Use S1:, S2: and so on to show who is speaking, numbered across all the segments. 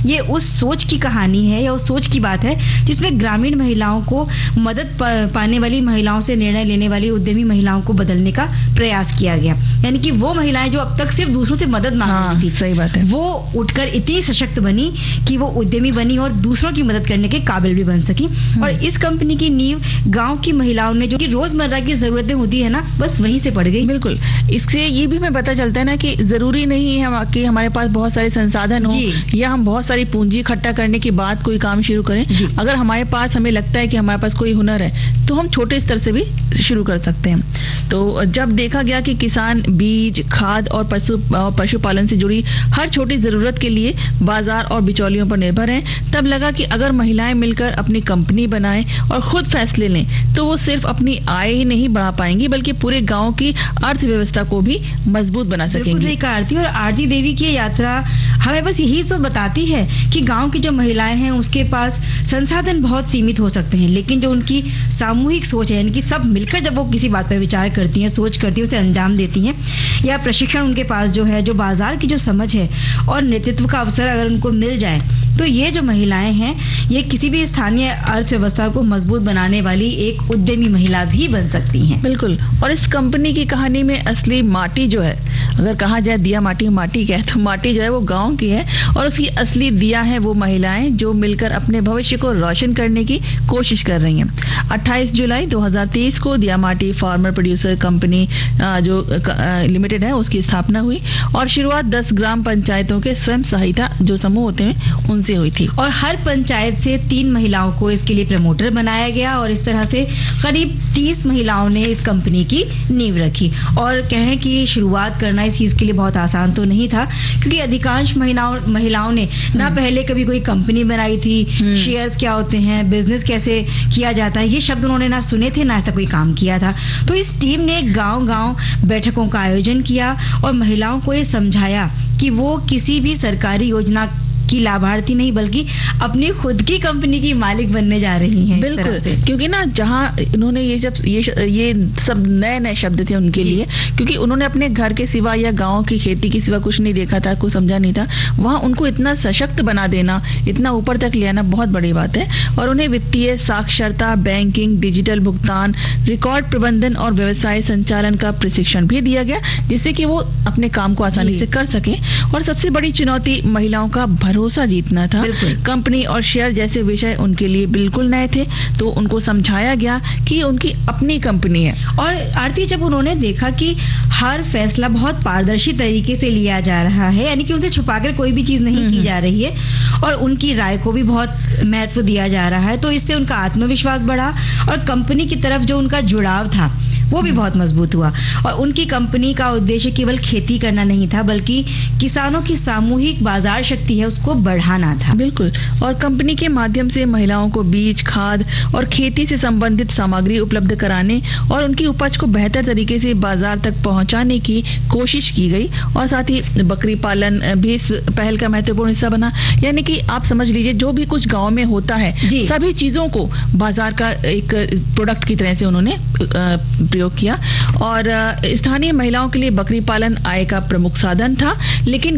S1: ये उस सोच की कहानी है या उस सोच की बात है जिसमें ग्रामीण महिलाओं को मदद पाने वाली महिलाओं से निर्णय लेने वाली उद्यमी महिलाओं को बदलने का प्रयास किया गया। यानी कि वो महिलाएं जो अब तक सिर्फ दूसरों से मदद मांग रही थी,
S2: सही बात है,
S1: वो उठकर इतनी सशक्त बनी कि वो उद्यमी बनी और दूसरों की मदद करने के काबिल भी बन सकी। और इस कंपनी की नींव गांव की महिलाओं ने, जो कि रोजमर्रा की जरूरतें होती है ना, बस वहीं से पड़ गई।
S2: बिल्कुल, इससे ये भी हमें पता चलता है ना कि जरूरी नहीं है कि हमारे पास बहुत सारे संसाधन हो या हम बहुत सारी पूंजी इकट्ठा करने के बाद कोई काम शुरू करें। अगर हमारे पास, हमें लगता है कि हमारे पास कोई हुनर है, तो हम छोटे स्तर से भी शुरू कर सकते हैं। तो जब देखा गया कि किसान बीज, खाद और पशुपालन से जुड़ी हर छोटी जरूरत के लिए बाजार और बिचौलियों पर निर्भर हैं, तब लगा कि अगर महिलाएं मिलकर अपनी कंपनी बनाएं और खुद फैसले लें, तो वो सिर्फ अपनी आय ही नहीं बढ़ा पाएंगी बल्कि पूरे गांव की अर्थव्यवस्था को भी मजबूत बना सकेंगी।
S1: आरती और आरती देवी की यात्रा हमें बस यही तो बताती है कि गांव की जो महिलाएं हैं उसके पास संसाधन बहुत सीमित हो सकते हैं, लेकिन जो उनकी सामूहिक सोच है, यानी कि सब मिलकर जब वो किसी बात पर विचार करती हैं, सोच करती हैं, उसे अंजाम देती हैं, या प्रशिक्षण उनके पास जो है, जो बाजार की जो समझ है और नेतृत्व का अवसर अगर उनको मिल जाए, तो ये जो महिलाएं हैं ये किसी भी स्थानीय अर्थव्यवस्था को मजबूत बनाने वाली एक उद्यमी महिला भी बन सकती हैं।
S2: बिल्कुल। और इस कंपनी की कहानी में असली माटी जो है, अगर कहा जाए दिया माटी माटी क्या है, तो माटी जो है वो गांव की है और उसकी असली दिया है वो महिलाएं जो मिलकर अपने भविष्य को रोशन करने की कोशिश कर रही हैं। 28 जुलाई 2023 को दिया माटी फार्मर प्रोड्यूसर कंपनी जो लिमिटेड है उसकी स्थापना हुई और शुरुआत 10 ग्राम पंचायतों के स्वयं सहायता जो समूह होते हैं उनसे हुई थी।
S1: और हर पंचायत से 3 महिलाओं को इसके लिए प्रमोटर बनाया गया और इस तरह से करीब 30 महिलाओं ने इस कंपनी की नींव रखी। और कहें कि शुरुआत करना इस चीज के लिए बहुत आसान तो नहीं था, क्योंकि अधिकांश महिलाओं ने ना पहले कभी कोई कंपनी बनाई थी, शेयर्स क्या होते हैं, बिजनेस कैसे किया जाता है, ये शब्द उन्होंने ना सुने थे, ना ऐसा कोई काम किया था। तो इस टीम ने गांव-गांव बैठकों का आयोजन किया और महिलाओं को ये समझाया कि वो किसी भी सरकारी योजना की लाभार्थी नहीं बल्कि अपनी खुद की कंपनी की मालिक बनने जा रही हैं।
S2: बिल्कुल, क्योंकि ना जहां इन्होंने ये सब नए शब्द थे उनके लिए, क्योंकि उन्होंने अपने घर के सिवा या गांव की खेती के सिवा कुछ नहीं देखा था, कुछ समझा नहीं था। वहां उनको इतना सशक्त बना देना, इतना ऊपर तक ले आना बहुत बड़ी बात है। और उन्हें वित्तीय साक्षरता, बैंकिंग, डिजिटल भुगतान, रिकॉर्ड प्रबंधन और व्यवसाय संचालन का प्रशिक्षण भी दिया गया, जिससे कि वो अपने काम को आसानी से कर सके। और सबसे बड़ी चुनौती महिलाओं का भरोसा जीतना था। कंपनी और शेयर जैसे विषय उनके लिए बिल्कुल नए थे, तो उनको समझाया गया कि उनकी अपनी कंपनी है।
S1: और आरती, जब उन्होंने देखा कि हर फैसला बहुत पारदर्शी तरीके से लिया जा रहा है, यानी कि उनसे छुपाकर कोई भी चीज नहीं की जा रही है और उनकी राय को भी बहुत महत्व दिया जा रहा है, तो इससे उनका आत्मविश्वास बढ़ा और कंपनी की तरफ जो उनका जुड़ाव था वो भी बहुत मजबूत हुआ। और उनकी कंपनी का उद्देश्य केवल खेती करना नहीं था, बल्कि किसानों की सामूहिक बाजार शक्ति है उसको बढ़ाना था।
S2: बिल्कुल। और कंपनी के माध्यम से महिलाओं को बीज, खाद और खेती से संबंधित सामग्री उपलब्ध कराने और उनकी उपज को बेहतर तरीके से बाजार तक पहुंचाने की कोशिश की गई। और साथ ही बकरी पालन भी इस पहल का महत्वपूर्ण हिस्सा बना। यानी कि आप समझ लीजिए, जो भी कुछ गाँव में होता है सभी चीजों को बाजार का एक प्रोडक्ट की तरह से उन्होंने प्रयोग किया। और स्थानीय महिलाओं के लिए बकरी पालन आय का प्रमुख साधन था, लेकिन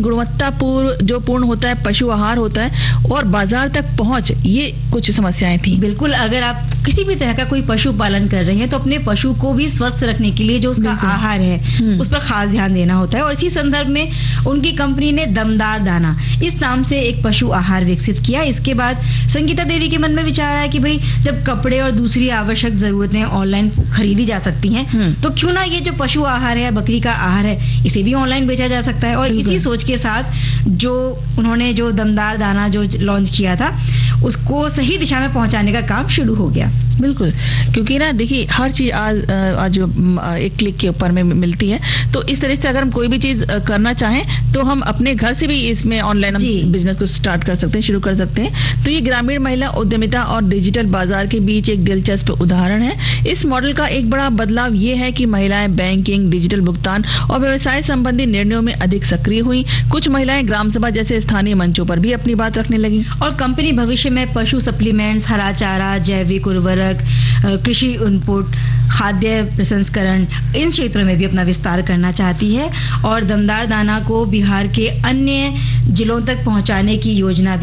S2: पूर्ण होता है, पशु आहार होता है और बाजार तक पहुंच, ये कुछ समस्याएं थी।
S1: बिल्कुल, अगर आप किसी भी तरह का कोई पशु पालन कर रहे हैं तो अपने पशु को भी स्वस्थ रखने के लिए जो उसका आहार है उस पर खास ध्यान देना होता है। और इसी संदर्भ में उनकी कंपनी ने दमदार दाना इस नाम से एक पशु आहार विकसित किया। इसके बाद संगीता देवी के मन में विचार आया कि भाई, जब कपड़े और दूसरी आवश्यक जरूरतें ऑनलाइन खरीदी जा सकती हैं, तो क्यों ना ये जो पशु आहार है, बकरी का आहार है, इसे भी ऑनलाइन बेचा जा सकता है। और इसी सोच के साथ जो उन्होंने जो दमदार दाना जो लॉन्च किया था उसको सही दिशा में पहुंचाने का काम शुरू हो गया।
S2: बिल्कुल, क्योंकि ना देखिए, हर चीज आज एक क्लिक के ऊपर में मिलती है, तो इस तरह से अगर हम कोई भी चीज करना चाहें तो हम अपने घर से भी इसमें ऑनलाइन बिजनेस को स्टार्ट कर सकते हैं, शुरू कर सकते हैं। तो ये ग्रामीण महिला उद्यमिता और डिजिटल बाजार के बीच एक दिलचस्प उदाहरण है। इस मॉडल का एक बड़ा बदलाव ये है कि महिलाएं बैंकिंग, डिजिटल भुगतान और व्यवसाय संबंधी निर्णयों में अधिक सक्रिय हुई। कुछ महिलाएं ग्राम सभा जैसे स्थानीय मंचों पर भी अपनी बात रखने लगी।
S1: और कंपनी भविष्य में पशु सप्लीमेंट्स, हरा चारा, जैविक उर्वरक, कृषि इनपुट, खाद्य प्रसंस्करण, इन क्षेत्रों में भी अपना विस्तार करना चाहती है और दमदार दाना को बिहार के अन्य जिलों तक पहुंचाने की योजना भी